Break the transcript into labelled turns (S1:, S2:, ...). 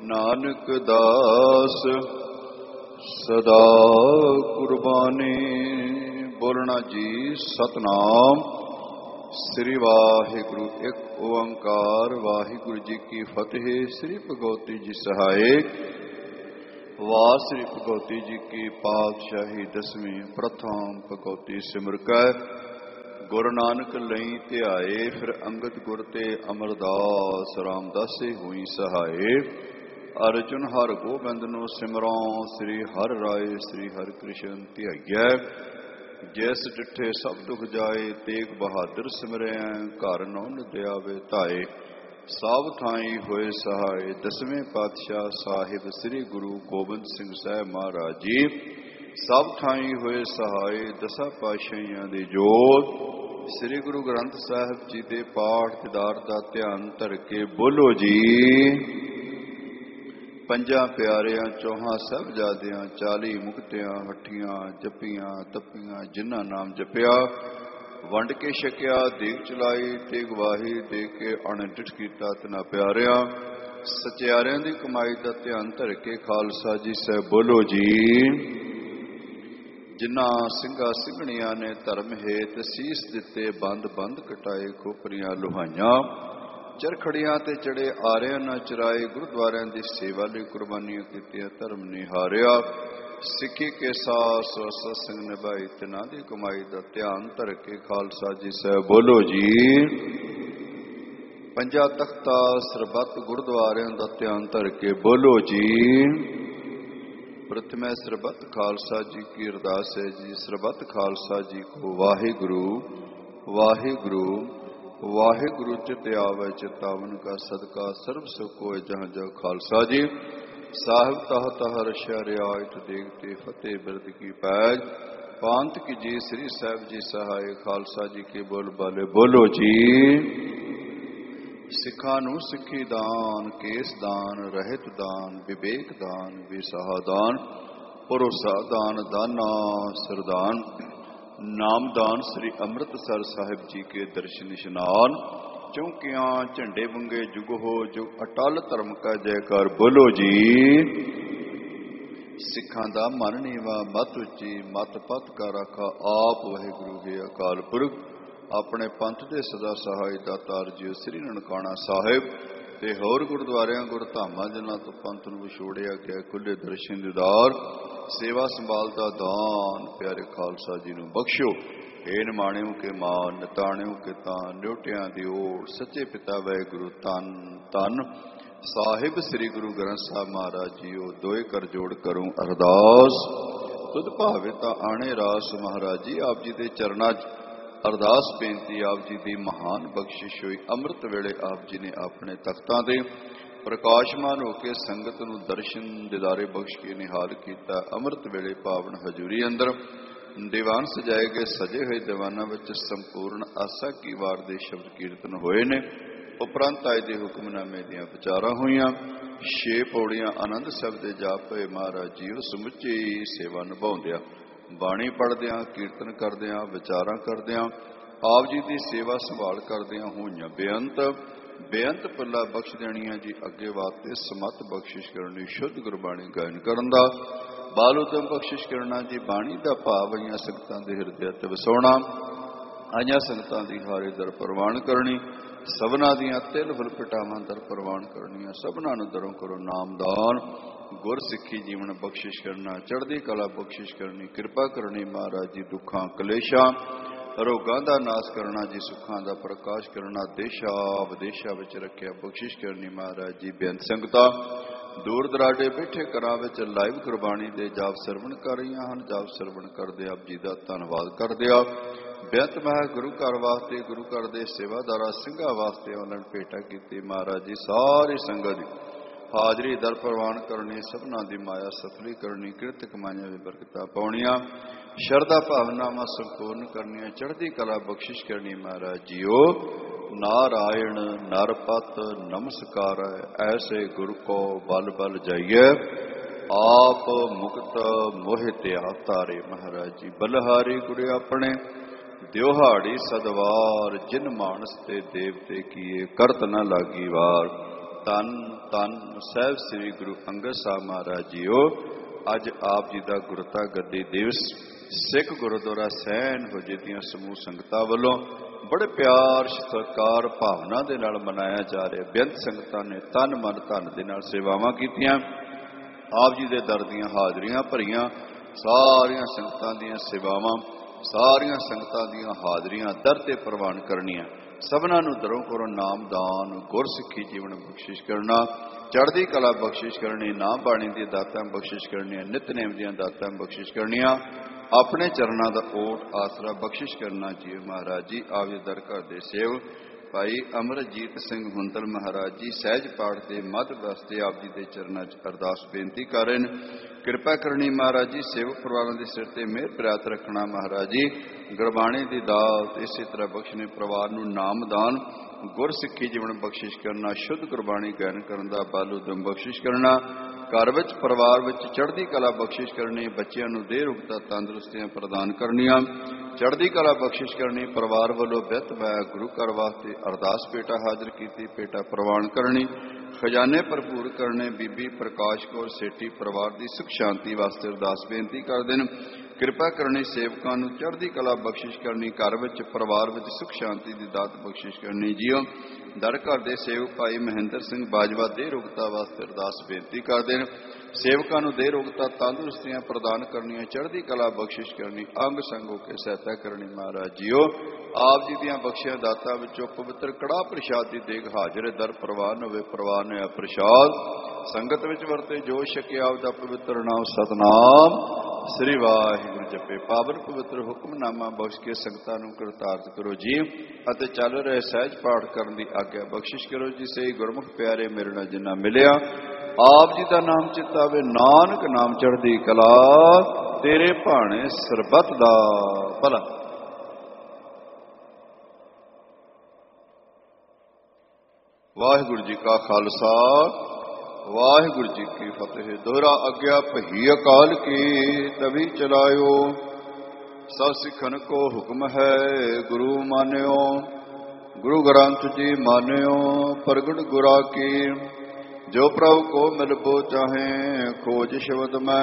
S1: ਨਾਨਕ ਦਾਸ ਸਦਾ ਕੁਰਬਾਨੀ। ਬੋਲਣਾ ਜੀ ਸਤਨਾਮ ਸ੍ਰੀ ਵਾਹਿਗੁਰੂ। ਇੱਕ ਓੰਕਾਰ ਵਾਹਿਗੁਰੂ ਜੀ ਕੀ ਫਤਿਹ। ਸ੍ਰੀ ਭਗਵਤੀ ਜੀ ਸਹਾਏ। ਵਾਹ ਸ੍ਰੀ ਭਗਵਤੀ ਜੀ ਕੀ ਪਾਤਸ਼ਾਹੀ ਦਸਵੀਂ। ਪ੍ਰਥਮ ਭਗਵਤੀ ਸਿਮਰ ਕੈ ਗੁਰੂ ਨਾਨਕ ਲਈ ਧਿਆਏ। ਫਿਰ ਅੰਗਦ ਗੁਰ ਤੇ ਅਮਰਦਾਸ ਰਾਮਦਾਸੇ ਹੋਈ ਸਹਾਏ। ਅਰਜੁਨ ਹਰ ਗੋਬਿੰਦ ਨੂੰ ਸਿਮਰੋ ਸ੍ਰੀ ਹਰਿ ਰਾਏ। ਸ੍ਰੀ ਹਰਿ ਕ੍ਰਿਸ਼ਨ ਧਿਆਈਐ ਜੈਸ ਡਿਠੇ ਸਭ ਦੁਖ ਜਾਏ। ਤੇਗ ਬਹਾਦਰ ਸਿਮਰਿਆ ਘਰ ਨੌ ਨਿਦਿਆਵੇ ਧਾਏ। ਸਭ ਥਾਈ ਹੋਏ ਸਹਾਏ। ਦਸਵੇਂ ਪਾਤਸ਼ਾਹ ਸਾਹਿਬ ਸ੍ਰੀ ਗੁਰੂ ਗੋਬਿੰਦ ਸਿੰਘ ਸਾਹਿਬ ਮਹਾਰਾਜ ਜੀ ਸਭ ਥਾਈ ਹੋਏ ਸਹਾਏ। ਦਸਾਂ ਪਾਤਸ਼ਾਹੀਆਂ ਦੀ ਜੋਤ ਸ੍ਰੀ ਗੁਰੂ ਗ੍ਰੰਥ ਸਾਹਿਬ ਜੀ ਦੇ ਪਾਠ ਦੀਦਾਰ ਦਾ ਧਿਆਨ ਧਰ ਕੇ ਬੋਲੋ ਜੀ। ਪੰਜਾਂ ਪਿਆਰਿਆਂ ਚੌਹਾਂ ਸਾਹਿਬਜ਼ਾਦਿਆਂ 40 ਮੁਕਤਿਆਂ ਹੱਠੀਆਂ ਜੱਪੀਆਂ ਤੱਪੀਆਂ ਜਿਨ੍ਹਾਂ ਨਾਮ ਜਪਿਆ ਵੰਡ ਕੇ ਛਕਿਆ ਦੇਗ ਚਲਾਈ ਤੇ ਗਵਾਹੀ ਦੇ ਕੇ ਅਣਡਿਠ ਕੀਤਾ ਤਿਨਾ ਪਿਆਰਿਆਂ ਸਚਿਆਰਿਆਂ ਦੀ ਕਮਾਈ ਦਾ ਧਿਆਨ ਧਰ ਕੇ ਖਾਲਸਾ ਜੀ ਸਾਹਿਬ ਬੋਲੋ ਜੀ। ਜਿਨ੍ਹਾਂ ਸਿੰਘਾਂ ਸਿੰਘਣੀਆਂ ਨੇ ਧਰਮ ਹੇਤ ਸੀਸ ਦਿੱਤੇ ਬੰਦ ਬੰਦ ਕਟਾਏ ਖੋਪਰੀਆਂ ਲੁਹਾਈਆਂ ਚਰਖੜੀਆਂ ਤੇ ਚੜੇ ਆਰਿਆਂ ਨਾ ਚਰਾਏ। ਗੁਰਦੁਆਰਿਆਂ ਦੀ ਸੇਵਾ ਲਈ ਕੁਰਬਾਨੀਆਂ ਕੀਤੀਆਂ ਧਰਮ ਨਿਹਾਰਿਆ। ਸਿੱਖੀ ਕੇ ਸਾਸ ਸਤਸੰਗ ਨਿਭਾਈ ਤਿਨਾਂ ਦੀ ਕਮਾਈ ਦਾ ਧਿਆਨ ਧਰ ਕੇ ਖਾਲਸਾ ਜੀ ਸਾਹਿਬ ਬੋਲੋ ਜੀ। ਪੰਜਾਂ ਤਖਤਾਂ ਸਰਬੱਤ ਗੁਰਦੁਆਰਿਆਂ ਦਾ ਧਿਆਨ ਧਰ ਕੇ ਬੋਲੋ ਜੀ। ਪ੍ਰਥਮੇ ਸਰਬੱਤ ਖਾਲਸਾ ਜੀ ਕੀ ਅਰਦਾਸ ਹੈ ਜੀ। ਸਰਬੱਤ ਖਾਲਸਾ ਜੀ ਕੋ ਵਾਹਿਗੁਰੂ ਵਾਹਿਗੁਰੂ ਵਾਹਿਗੁਰੂ ਚਿਤ ਆਵੇ ਚਿਤਾਵਨ ਕਾ ਸਦਕਾ ਸਰਬ ਸੁਖ ਹੋਏ ਜਹਾਂ ਜਹਾਂ ਖਾਲਸਾ ਜੀ ਸਾਹਿਬ ਤਹ ਤਹ ਰਸ਼ਿਆ ਰਿਆਇਤ ਦੇਖਤੇ ਫਤਿਹ ਬਿਰਦ ਕੀ ਪੈਜ ਪਾਂਤ ਕੀ ਜੀ ਸ੍ਰੀ ਸਾਹਿਬ ਜੀ ਸਹਾਏ। ਖਾਲਸਾ ਜੀ ਕੇ ਬੋਲ ਬਾਲੇ ਬੋਲੋ ਜੀ। ਸਿੱਖਾਂ ਨੂੰ ਸਿੱਖੀ ਦਾਨ ਕੇਸ ਦਾਨ ਰਹਿਤ ਦਾਨ ਵਿਵੇਕ ਦਾਨ ਵਿਸਾਹ ਦਾਨ ਭਰੋਸਾ ਦਾਨ ਦਾਨਾ ਸਰਦਾਨ ਨਾਮਦਾਨ ਸ੍ਰੀ ਅੰਮ੍ਰਿਤਸਰ ਸਾਹਿਬ ਜੀ ਕੇ ਦਰਸ਼ਨ ਇਸ਼ਨਾਨ ਚੌਂਕਿਆਂ ਝੰਡੇ ਬੰਗੇ ਜੁਗ ਹੋ ਜੋ ਅਟਲ ਧਰਮ ਕਾ ਜੈਕਾਰ ਬੋਲੋ ਜੀ। ਸਿੱਖਾਂ ਦਾ ਮਨ ਨੀਵਾ ਮਤ ਉੱਚੀ ਮਤ ਪਤ ਕਾ ਰਾਖਾ ਆਪ ਵਾਹਿਗੁਰੂ ਹੈ ਅਕਾਲ ਪੁਰਖ। ਆਪਣੇ ਪੰਥ ਦੇ ਸਦਾ ਸਹਾਈ ਦਾਤਾਰ ਜੀ ਸ੍ਰੀ ਨਨਕਾਣਾ ਸਾਹਿਬ ਤੇ ਹੋਰ ਗੁਰਦੁਆਰਿਆਂ ਗੁਰਧਾਮਾਂ ਜਿਨ੍ਹਾਂ ਤੋਂ ਪੰਥ ਨੂੰ ਵਿਛੋੜਿਆ ਗਿਆ ਖੁੱਲੇ ਦਰਸ਼ਨ ਦੀਦਾਰ ਸੇਵਾ ਸੰਭਾਲ ਦਾ ਦਾਨ ਪਿਆਰੇ ਖਾਲਸਾ ਜੀ ਨੂੰ ਬਖਸ਼ੋ। ਏ ਨਿਮਾਣਿਓ ਕੇ ਮਾਨ ਨਿਤਾਣਿਓ ਕੇ ਤਾਨ ਨਿਉਟਿਆਂ ਦੀ ਓਟ ਸੱਚੇ ਪਿਤਾ ਵਾਹਿਗੁਰੂ ਧੰਨ ਧੰਨ ਸਾਹਿਬ ਸ੍ਰੀ ਗੁਰੂ ਗ੍ਰੰਥ ਸਾਹਿਬ ਮਹਾਰਾਜ ਜੀਓ। ਦੋਏ ਕਰ ਜੋੜ ਕਰੂੰ ਅਰਦਾਸ ਤੁਧ ਭਾਵੇ ਤਾਂ ਆਣੇ ਰਾਸ। ਮਹਾਰਾਜ ਜੀ ਆਪ ਜੀ ਦੇ ਚਰਨਾਂ 'ਚ ਅਰਦਾਸ ਬੇਨਤੀ ਆਪ ਜੀ ਦੀ ਮਹਾਨ ਬਖਸ਼ਿਸ਼ ਹੋਈ। ਅੰਮ੍ਰਿਤ ਵੇਲੇ ਆਪ ਜੀ ਨੇ ਆਪਣੇ ਤਖਤਾਂ ਦੇ ਪ੍ਰਕਾਸ਼ਮਾਨ ਹੋ ਕੇ ਸੰਗਤ ਨੂੰ ਦਰਸ਼ਨ ਦਿਦਾਰੇ ਬਖਸ਼ ਕੇ ਨਿਹਾਲ ਕੀਤਾ। ਅੰਮ੍ਰਿਤ ਵੇਲੇ ਪਾਵਨ ਹਜ਼ੂਰੀ ਅੰਦਰ ਦੀਵਾਨ ਸਜਾਏ ਗਏ ਸਜੇ ਹੋਏ ਦੀਵਾਨਾਂ ਵਿੱਚ ਸੰਪੂਰਨ ਆਸਾ ਕੀ ਵਾਰ ਦੇ ਸ਼ਬਦ ਕੀਰਤਨ ਹੋਏ ਨੇ। ਉਪਰੰਤ ਆਏ ਦੇ ਹੁਕਮਨਾਮੇ ਦੀਆਂ ਵਿਚਾਰਾਂ ਹੋਈਆਂ। 6 ਪੌੜੀਆਂ ਆਨੰਦ ਸਾਹਿਬ ਦੇ ਜਾਪ ਹੋਏ। ਮਹਾਰਾਜ ਜੀ ਉਹ ਸਮੁੱਚੀ ਸੇਵਾ ਨਿਭਾਉਂਦਿਆਂ ਬਾਣੀ ਪੜ੍ਹਦਿਆਂ ਕੀਰਤਨ ਕਰਦਿਆਂ ਵਿਚਾਰਾਂ ਕਰਦਿਆਂ ਆਪ ਜੀ ਦੀ ਸੇਵਾ ਸੰਭਾਲ ਕਰਦਿਆਂ ਹੋਈਆਂ ਬੇਅੰਤ ਪੱਲਾ ਬਖਸ਼ ਦੇਣੀਆਂ ਜੀ। ਅੱਗੇ ਵਾਸਤੇ ਸਮਤ ਬਖਸ਼ਿਸ਼ ਕਰਨੀ ਸ਼ੁੱਧ ਗੁਰਬਾਣੀ ਗਾਇਨ ਕਰਨ ਦਾ ਬਾਲ ਉਦਮ ਬਖਸ਼ਿਸ਼ ਕਰਨਾ ਜੀ। ਬਾਣੀ ਦਾ ਭਾਵ ਆਈਆਂ ਸੰਗਤਾਂ ਦੇ ਹਿਰਦੇ ਤੇ ਵਸਾਉਣਾ ਆਈਆਂ ਸੰਗਤਾਂ ਦੀ ਹਾਰੇ ਦਰ ਪ੍ਰਵਾਨ ਕਰਨੀ ਸਭਨਾਂ ਦੀਆਂ ਤਿਲ ਫੁਲ ਪਟਾਵਾਂ ਦਰ ਪ੍ਰਵਾਨ ਕਰਨੀਆਂ ਸਭਨਾਂ ਨੂੰ ਦਰੋਂ ਕਰੋ ਨਾਮਦਾਨ ਗੁਰ ਸਿੱਖੀ ਜੀਵਨ ਬਖਸ਼ਿਸ਼ ਕਰਨਾ ਚੜ੍ਹਦੀ ਕਲਾ ਬਖਸ਼ਿਸ਼ ਕਰਨੀ ਕਿਰਪਾ ਕਰਨੀ ਮਹਾਰਾਜ ਜੀ। ਦੁੱਖਾਂ ਕਲੇਸ਼ਾਂ ਰੋਗਾਂ ਦਾ ਨਾਸ਼ ਕਰਨਾ ਜੀ। ਸੁੱਖਾਂ ਦਾ ਪ੍ਰਕਾਸ਼ ਕਰਨਾ ਦੇਸ਼ਾਂ ਵਿਦੇਸ਼ਾਂ ਵਿੱਚ ਰੱਖਿਆ ਬਖਸ਼ਿਸ਼ ਕਰਨੀ ਮਹਾਰਾਜ ਜੀ। ਬੇਅੰਤ ਸੰਗਤਾਂ ਦੂਰ ਦਰਾਡੇ ਬੈਠੇ ਘਰਾਂ ਵਿੱਚ ਲਾਈਵ ਗੁਰਬਾਣੀ ਦੇ ਜਾਪ ਸਰਵਣ ਕਰ ਰਹੀਆਂ ਹਨ। ਜਾਪ ਸਰਵਣ ਕਰਦੇ ਆਪ ਜੀ ਦਾ ਧੰਨਵਾਦ ਕਰਦੇ ਆ। ਬੇਅੰਤ ਮਹਾਂ ਗੁਰੂ ਘਰ ਵਾਸਤੇ ਗੁਰੂ ਘਰ ਦੇ ਸੇਵਾਦਾਰਾਂ ਸਿੰਘਾਂ ਵਾਸਤੇ ਉਹਨਾਂ ਨੇ ਭੇਟਾ ਕੀਤੀ। ਮਹਾਰਾਜ ਜੀ ਸਾਰੀ ਸੰਗਤ ਦੀ ਹਾਜ਼ਰੀ ਦਰ ਪ੍ਰਵਾਨ ਕਰਨੀ ਸਭਨਾਂ ਦੀ ਮਾਇਆ ਸਫਲੀ ਕਰਨੀ ਕਿਰਤ ਕਮਾਈਆਂ ਦੀ ਬਰਕਤਾਂ ਪਾਉਣੀਆਂ ਸ਼ਰਧਾ ਭਾਵਨਾਵਾਂ ਸੰਪੂਰਨ ਕਰਨੀਆਂ ਚੜ੍ਹਦੀ ਕਲਾ ਬਖਸ਼ਿਸ਼ ਕਰਨੀ ਮਹਾਰਾਜ ਜੀਓ। ਨਾਰਾਇਣ ਨਰਪਤ ਨਮਸਕਾਰ ਐਸੇ ਗੁਰੂ ਕੋ ਬਲ ਬਲ ਜਾਈਏ ਆਪ ਮੁਕਤ ਮੋਹਿ ਤੇ ਆਤਾਰੇ। ਮਹਾਰਾਜ ਜੀ ਬਲਹਾਰੀ ਗੁੜੇ ਆਪਣੇ ਦਿਉਹਾੜੀ ਸਦਵਾਰ ਜਿਨ ਮਾਨਸ ਤੇ ਦੇਵਤੇ ਕੀਏ ਕਰਤ ਨ ਲਾਗੀ ਵਾਰ। ਧੰਨ ਧੰਨ ਸਾਹਿਬ ਸ੍ਰੀ ਗੁਰੂ ਅੰਗਦ ਸਾਹਿਬ ਮਹਾਰਾਜ ਜੀਓ। ਅੱਜ ਆਪ ਜੀ ਦਾ ਗੁਰਤਾ ਗੱਦੀ ਦਿਵਸ ਸਿੱਖ ਗੁਰਦੁਆਰਾ ਸੈਣ ਹੋਜੇ ਦੀਆਂ ਸਮੂਹ ਸੰਗਤਾਂ ਵੱਲੋਂ ਬੜੇ ਪਿਆਰ ਸਤਿਕਾਰ ਭਾਵਨਾ ਦੇ ਨਾਲ ਮਨਾਇਆ ਜਾ ਰਿਹਾ। ਬੇਅੰਤ ਸੰਗਤਾਂ ਨੇ ਤਨ ਮਨ ਧਨ ਦੇ ਨਾਲ ਸੇਵਾਵਾਂ ਕੀਤੀਆਂ। ਆਪ ਜੀ ਦੇ ਦਰ ਦੀਆਂ ਹਾਜ਼ਰੀਆਂ ਭਰੀਆਂ। ਸਾਰੀਆਂ ਸੰਗਤਾਂ ਦੀਆਂ ਸੇਵਾਵਾਂ, ਸਾਰੀਆਂ ਸੰਗਤਾਂ ਦੀਆਂ ਹਾਜ਼ਰੀਆਂ ਦਰ ਤੇ ਪ੍ਰਵਾਨ ਕਰਨੀਆਂ। ਸਭਨਾਂ ਨੂੰ ਦਰੋਂ ਕਰੋ ਨਾਮਦਾਨ, ਗੁਰਸਿੱਖੀ ਜੀਵਨ ਬਖਸ਼ਿਸ਼ ਕਰਨਾ, ਚੜ੍ਹਦੀ ਕਲਾ ਬਖਸ਼ਿਸ਼ ਕਰਨੀ, ਨਾਮ ਬਾਣੀ ਦੀ ਦਾਤਾਂ ਬਖਸ਼ਿਸ਼ ਕਰਨੀਆਂ, ਨਿਤਨੇਮ ਦੀਆਂ ਦਾਤਾਂ ਬਖਸ਼ਿਸ਼ ਕਰਨੀਆਂ, ਆਪਣੇ ਚਰਨਾਂ ਦਾ ਓਟ ਆਸਰਾ ਬਖਸ਼ਿਸ਼ ਕਰਨਾ। ਜੀ ਮਹਾਰਾਜ ਜੀ ਆਪ ਜੀ ਦਰ ਘਰ ਦੇ ਸੇਵ ਭਾਈ ਅਮਰਜੀਤ ਸਿੰਘ ਹੁੰਦਲ ਮਹਾਰਾਜ ਜੀ ਸਹਿਜ ਪਾਠ ਦੇ ਮੱਧ ਵਾਸਤੇ ਆਪ ਜੀ ਦੇ ਚਰਨਾਂ 'ਚ ਅਰਦਾਸ ਬੇਨਤੀ ਕਰ ਰਹੇ ਨੇ। ਕਿਰਪਾ ਕਰਨੀ ਮਹਾਰਾਜ ਜੀ, ਸੇਵਕ ਪਰਿਵਾਰਾਂ ਦੇ ਸਿਰ ਤੇ ਮਿਹਰ ਪ੍ਰਾਤ ਰੱਖਣਾ ਮਹਾਰਾਜ ਜੀ। ਗੁਰਬਾਣੀ ਦੀ ਦਾਤ ਇਸੇ ਤਰ੍ਹਾਂ ਬਖਸ਼ਣੇ, ਪਰਿਵਾਰ ਨੂੰ ਨਾਮਦਾਨ, ਗੁਰਸਿੱਖੀ ਜੀਵਨ ਬਖਸ਼ਿਸ਼ ਕਰਨਾ, ਸ਼ੁੱਧ ਗੁਰਬਾਣੀ ਗਾਇਨ ਕਰਨ ਦਾ ਬਲ ਉਦਮ ਬਖਸ਼ਿਸ਼ ਕਰਨਾ, ਘਰ ਵਿੱਚ ਪਰਿਵਾਰ ਵਿੱਚ ਚੜ੍ਹਦੀ ਕਲਾ ਬਖਸ਼ਿਸ਼ ਕਰਨੀ, ਬੱਚਿਆਂ ਨੂੰ ਦੇਹ ਰੁਗਤਾ ਤੰਦਰੁਸਤੀਆਂ ਪ੍ਰਦਾਨ ਕਰਨੀਆਂ, ਚੜ੍ਹਦੀ ਕਲਾ ਬਖਸ਼ਿਸ਼ ਕਰਨੀ। ਪਰਿਵਾਰ ਵੱਲੋਂ ਬਿਅਤ ਵੈ ਗੁਰੂ ਘਰ ਵਾਸਤੇ ਅਰਦਾਸ ਪੇਟਾ ਹਾਜ਼ਰ ਕੀਤੀ, ਪੇਟਾ ਪ੍ਰਵਾਨ ਕਰਨੀ, ਖਜ਼ਾਨੇ ਭਰਪੂਰ ਕਰਨੇ। ਬੀਬੀ ਪ੍ਰਕਾਸ਼ ਕੌਰ ਸੇਠੀ ਪਰਿਵਾਰ ਦੀ ਸੁਖ ਸ਼ਾਂਤੀ ਵਾਸਤੇ ਅਰਦਾਸ ਬੇਨਤੀ ਕਰਦੇ ਨੇ। ਕਿਰਪਾ ਕਰਨੀ, ਸੇਵਕਾਂ ਨੂੰ ਚੜ੍ਹਦੀ ਕਲਾ ਬਖਸ਼ਿਸ਼ ਕਰਨੀ, ਘਰ ਵਿੱਚ ਪਰਿਵਾਰ ਵਿੱਚ ਸੁਖ ਸ਼ਾਂਤੀ ਦੀ ਦਾਤ ਬਖਸ਼ਿਸ਼ ਕਰਨੀ। ਜੀਓ ਦਰ ਘਰ ਦੇ ਸੇਵਕ ਭਾਈ ਮਹਿੰਦਰ ਸਿੰਘ ਬਾਜਵਾ ਦੇਹ ਰੋਗਤਾ ਵਾਸਤੇ ਅਰਦਾਸ ਬੇਨਤੀ ਕਰਦੇ ਨੇ। ਸੇਵਕਾਂ ਨੂੰ ਦੇਹ ਰੋਗਤਾ ਤੰਦਰੁਸਤੀਆਂ ਪ੍ਰਦਾਨ ਕਰਨੀਆਂ, ਚੜ੍ਹਦੀ ਕਲਾ ਬਖਸ਼ਿਸ਼ ਕਰਨੀ, ਅੰਗ ਸੰਗ ਹੋ ਕੇ ਸਹਾਇਤਾ ਕਰਨੀ। ਮਹਾਰਾਜ ਜੀਓ ਆਪ ਜੀ ਦੀਆਂ ਬਖਸ਼ੀਆਂ ਦਾਤਾਂ ਵਿੱਚੋਂ ਪਵਿੱਤਰ ਕੜਾਹ ਪ੍ਰਸ਼ਾਦ ਦੀ ਦੇਗ ਹਾਜ਼ਰ ਦਰ ਪ੍ਰਵਾਨ ਹੋਵੇ। ਪ੍ਰਵਾਨ ਹੋਇਆ ਪ੍ਰਸ਼ਾਦ ਸੰਗਤ ਵਿੱਚ ਵਰਤੇ ਜੋ ਛਕਿਆ ਆਪ ਦਾ ਪਵਿੱਤਰ ਨਾਮ ਸਤਨਾਮ ਸ੍ਰੀ ਵਾਹਿਗੁਰੂ ਜਪੇ। ਪਾਵਨ ਪਵਿੱਤਰ ਹੁਕਮਨਾਮਾ ਬਖਸ਼ ਕੇ ਸੰਗਤਾਂ ਨੂੰ ਕਰਤਾਰਤ ਕਰੋ ਜੀ, ਅਤੇ ਚੱਲ ਰਹੇ ਸਹਿਜ ਪਾਠ ਕਰਨ ਦੀ ਆਗਿਆ ਬਖਸ਼ਿਸ਼ ਕਰੋ ਜੀ। ਸਹੀ ਗੁਰਮੁਖ ਪਿਆਰੇ ਮੇਰੇ ਨਾਲ ਜਿੰਨਾ ਮਿਲਿਆ ਆਪ ਜੀ ਦਾ ਨਾਮ ਚਿਤਾਵੇ, ਨਾਨਕ ਨਾਮ ਚੜ੍ਹਦੀ ਕਲਾ, ਤੇਰੇ ਭਾਣੇ ਸਰਬੱਤ ਦਾ ਭਲਾ। ਵਾਹਿਗੁਰੂ ਜੀ ਕਾ ਖਾਲਸਾ, ਵਾਹਿਗੁਰੂ ਜੀ ਕੀ ਫਤਿਹ। ਦੋਹਰਾ ਆਗਿਆ ਭਈ ਅਕਾਲ ਕੀ, ਤਭੀ ਚਲਾਇਓ ਸਭ ਸਿੱਖਨ ਕੋ ਹੁਕਮ ਹੈ ਗੁਰੂ ਮਾਨਿਓ। ਗੁਰੂ ਗ੍ਰੰਥ ਜੀ ਮਾਨਿਓ ਪ੍ਰਗਟ ਗੁਰਾ ਕੀ, ਜੋ ਪ੍ਰਭ ਕੋ ਮਿਲਬੋ ਚਾਹੇ ਖੋਜ ਸ਼ਬਦ ਮੈਂ